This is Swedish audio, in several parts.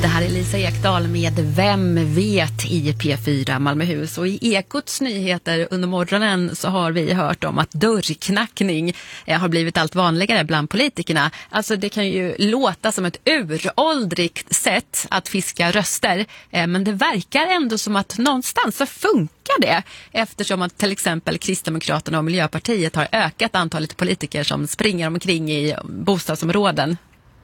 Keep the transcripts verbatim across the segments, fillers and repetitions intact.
Det här är Lisa Ekdahl med Vem vet i P fyra Malmöhus. Och i Ekots nyheter under morgonen så har vi hört om att dörrknackning eh, har blivit allt vanligare bland politikerna. Alltså det kan ju låta som ett uråldrigt sätt att fiska röster. Eh, men det verkar ändå som att någonstans så funkar det. Eftersom att till exempel Kristdemokraterna och Miljöpartiet har ökat antalet politiker som springer omkring i bostadsområden.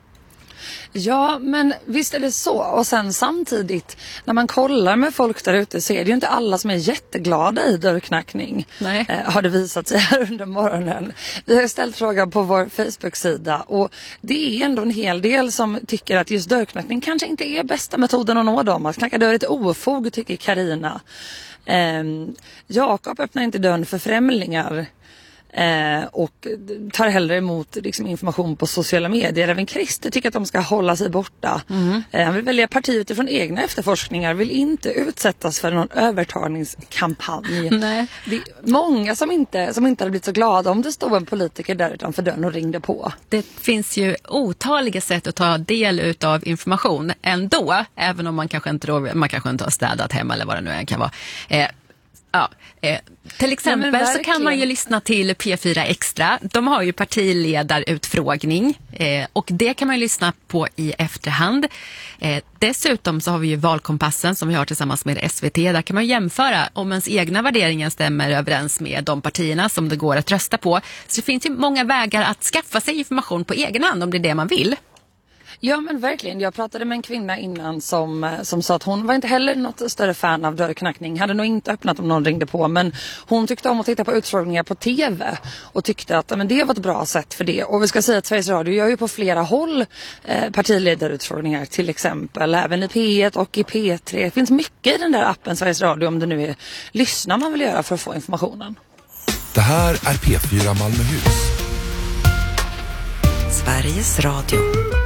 Ja, men visst är det så. Och sen samtidigt, när man kollar med folk där ute så är det ju inte alla som är jätteglada i dörrknackning. Nej. Eh, har det visat sig här under morgonen. Vi har ställt frågan på vår Facebook-sida och det är ändå en hel del som tycker att just dörrknackning kanske inte är bästa metoden att nå dem. Att knacka dörr är ett ofog, tycker Karina. Eh, Jakob öppnar inte dörren för främlingar. Eh, och tar hellre emot liksom, information på sociala medier. Även Christer tycker att de ska hålla sig borta. Mm. Eh, han vill välja parti utifrån egna efterforskningar. Vill inte utsättas för någon övertalningskampanj. Nej. Det är många som inte, som inte hade blivit så glada om det stod en politiker där utanför dörren och ringde på. Det finns ju otaliga sätt att ta del av information ändå. Även om man kanske inte, då, man kanske inte har städat hemma eller vad det nu än kan vara. Eh, Ja, eh, till exempel ja, så kan man ju lyssna till P fyra Extra. De har ju partiledarutfrågning eh, och det kan man ju lyssna på i efterhand. Eh, dessutom så har vi ju valkompassen som vi har tillsammans med S V T. Där kan man jämföra om ens egna värderingar stämmer överens med de partierna som det går att rösta på. Så det finns ju många vägar att skaffa sig information på egen hand om det är det man vill. Ja, men verkligen. Jag pratade med en kvinna innan som, som sa att hon var inte heller något större fan av dörrknackning. Hade nog inte öppnat om någon ringde på, men hon tyckte om att titta på utfrågningar på tv och tyckte att men det var ett bra sätt för det. Och vi ska säga att Sveriges Radio gör ju på flera håll eh, partiledarutfrågningar, till exempel även i P ett och i P tre. Det finns mycket i den där appen Sveriges Radio om det nu är lyssna man vill göra för att få informationen. Det här är P fyra Malmöhus. Sveriges Radio.